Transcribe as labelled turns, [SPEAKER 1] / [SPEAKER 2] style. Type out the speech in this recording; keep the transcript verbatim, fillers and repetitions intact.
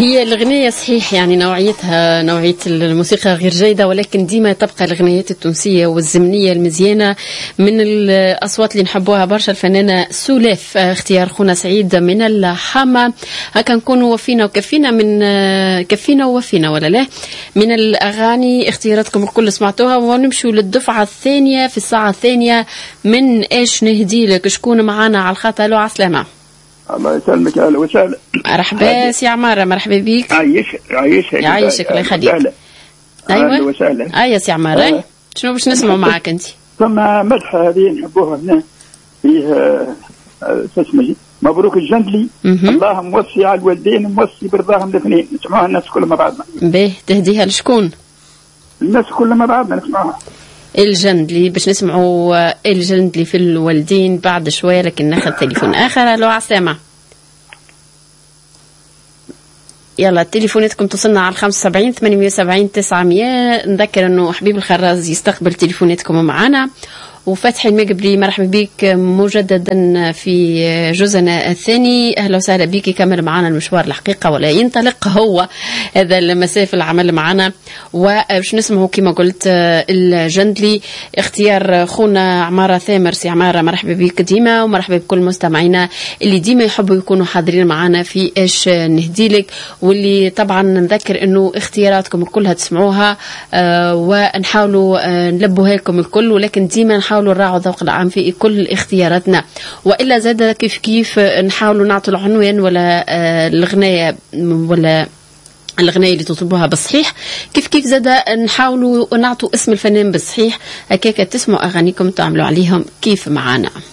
[SPEAKER 1] هي الأغنية صحيح يعني نوعيتها نوعية الموسيقى غير جيدة، ولكن ديما تبقى الأغنيات التونسية والزمنية المزيانة من الأصوات اللي نحبوها برشا. الفنانة سولاف اختيار خونا سعيد من الحامة. هكا نكونوا وفينا وكفينا من كفينا ووفينا ولا لا من الأغاني اختياراتكم الكل سمعتوها، ونمشوا للدفعة الثانية في الساعة الثانية من إيش نهدي لك. شكون معانا على الخط؟ ألو عسلامة.
[SPEAKER 2] الله يسلمك. اهلا وسهلا.
[SPEAKER 1] مرحبا سي عمارة، مرحبا بك.
[SPEAKER 2] عايشك عايشك
[SPEAKER 1] يعيشك الله يخليك.
[SPEAKER 2] ايوه اهلا وسهلا.
[SPEAKER 1] ايوه سي عمارة. آه. شنو باش نسمعوا معاك انت؟
[SPEAKER 2] ثم مدحه هذه نحبوها هنا فيه اسمه مبروك الجندلي. الله موصي على الوالدين موصي برضاهم الاثنين. نسمعوها الناس كلها مع بعضنا.
[SPEAKER 1] باهي تهديها لشكون؟
[SPEAKER 2] الناس كلها مع بعضنا نسمعوها.
[SPEAKER 1] الجندلي باش نسمعوا الجندلي في الوالدين بعد شوية، لكن ناخذ تليفون آخر. ألو عسلامة. يلا تليفوناتكم توصلنا على خمسة وسبعين ثمانمية وسبعين تسعمية. نذكر أنه حبيب الخراز يستقبل تليفوناتكم معنا. وفتحي المقبري مرحبا بك مجددا في جزءنا الثاني. أهلا وسهلا بك. يكمل معنا المشوار الحقيقة ولا ينطلق هو هذا المسافة العمل معنا. وباش نسمعوا كما قلت الجندلي اختيار خونا عمارة ثامر. سي عمارة مرحبا بك ديما، ومرحبا بكل مستمعينا اللي ديما يحبوا يكونوا حاضرين معنا في ايش نهديلك، واللي طبعا نذكر انه اختياراتكم كلها تسمعوها آه ونحاولوا آه نلبوها لكم الكل، ولكن ديما نحاولوا نراعوا الذوق العام في كل اختياراتنا. والا زاد كيف كيف نحاولوا نعطوا العنوان ولا آه الغنايه ولا الأغنية اللي تطلبوها بالصحيح، كيف كيف زاد نحاولوا نعطوا اسم الفنان بالصحيح. هكاك تسمعوا أغانيكم تعملوا عليهم كيف معانا.